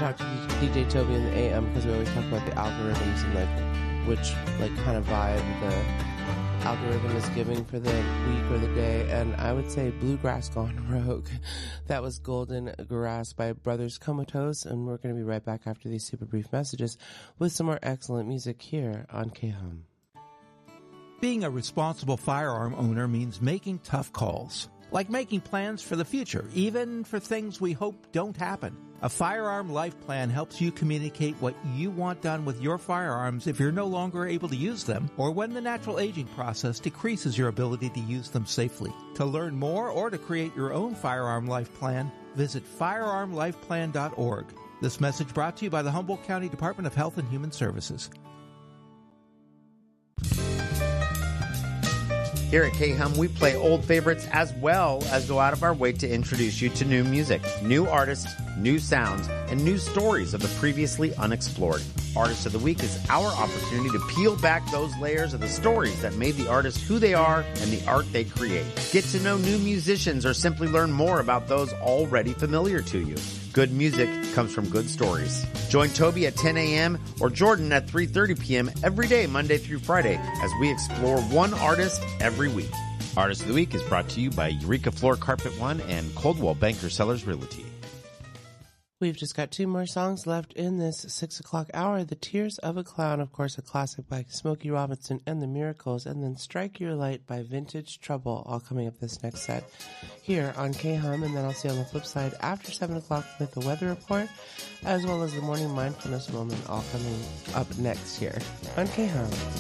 talk to DJ Toby in the AM because we always talk about the algorithms and like which like kind of vibe the algorithm is giving for the week or the day, and I would say Bluegrass Gone Rogue. That was Golden Grass by Brothers Comatose, and we're going to be right back after these super brief messages with some more excellent music here on K-Hum. Being a responsible firearm owner means making tough calls, like making plans for the future, even for things we hope don't happen. A firearm life plan helps you communicate what you want done with your firearms if you're no longer able to use them, or when the natural aging process decreases your ability to use them safely. To learn more or to create your own firearm life plan, visit firearmlifeplan.org. This message brought to you by the Humboldt County Department of Health and Human Services. Here at K-Hum, we play old favorites as well as go out of our way to introduce you to new music, new artists, new sounds, and new stories of the previously unexplored. Artist of the Week is our opportunity to peel back those layers of the stories that made the artist who they are and the art they create. Get to know new musicians or simply learn more about those already familiar to you. Good music comes from good stories. Join Toby at 10 a.m. or Jordan at 3:30 p.m. every day, Monday through Friday, as we explore one artist every week. Artist of the Week is brought to you by Eureka Floor Carpet One and Coldwell Banker Sellers Realty. We've just got two more songs left in this 6 o'clock hour. The Tears of a Clown, of course, a classic by Smokey Robinson and the Miracles, and then Strike Your Light by Vintage Trouble, all coming up this next set here on K-Hum. And then I'll see you on the flip side after 7 o'clock with the weather report, as well as the morning mindfulness moment, all coming up next here on K-Hum.